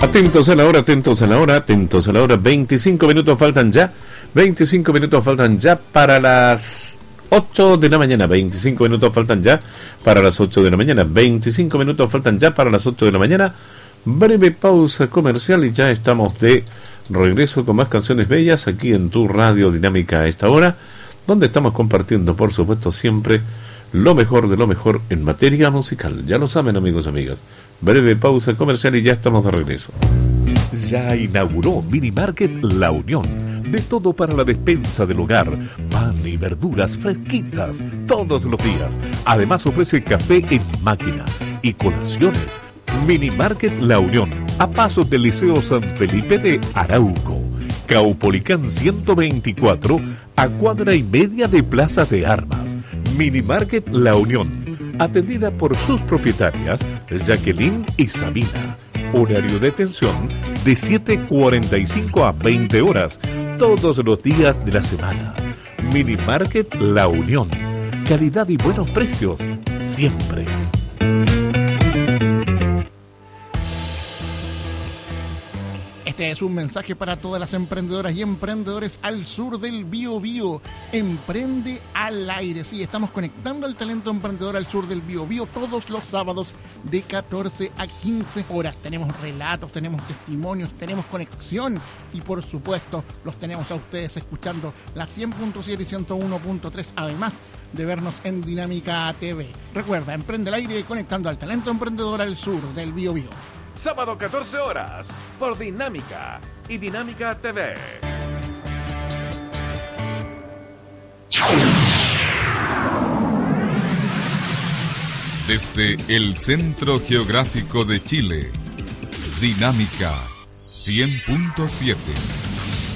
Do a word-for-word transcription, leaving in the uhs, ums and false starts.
Atentos a la hora, atentos a la hora, atentos a la hora. veinticinco minutos faltan ya. veinticinco minutos faltan ya para las ocho de la mañana. veinticinco minutos faltan ya para las ocho de la mañana. veinticinco minutos faltan ya para las ocho de la mañana. Breve pausa comercial y ya estamos de regreso con más canciones bellas aquí en tu Radio Dinámica a esta hora, donde estamos compartiendo, por supuesto, siempre lo mejor de lo mejor en materia musical. Ya lo saben, amigos y amigas. Breve pausa comercial y ya estamos de regreso. Ya inauguró Mini Market La Unión. De todo para la despensa del hogar. Pan y verduras fresquitas todos los días. Además ofrece café en máquina y colaciones. Mini Market La Unión. A pasos del Liceo San Felipe de Arauco. Caupolicán ciento veinticuatro, a cuadra y media de Plaza de Armas. Mini Market La Unión. Atendida por sus propietarias, Jacqueline y Sabina. Horario de atención de siete cuarenta y cinco a veinte horas, todos los días de la semana. Mini Market La Unión. Calidad y buenos precios, siempre. Este es un mensaje para todas las emprendedoras y emprendedores al sur del Biobío. Emprende al aire. Sí, estamos conectando al talento emprendedor al sur del Biobío todos los sábados de catorce a quince horas. Tenemos relatos, tenemos testimonios, tenemos conexión y por supuesto los tenemos a ustedes escuchando la cien punto siete y ciento uno punto tres, además de vernos en Dinámica T V. Recuerda, Emprende al aire conectando al talento emprendedor al sur del Biobío. Sábado catorce horas por Dinámica y Dinámica T V. Desde el Centro Geográfico de Chile, Dinámica cien punto siete.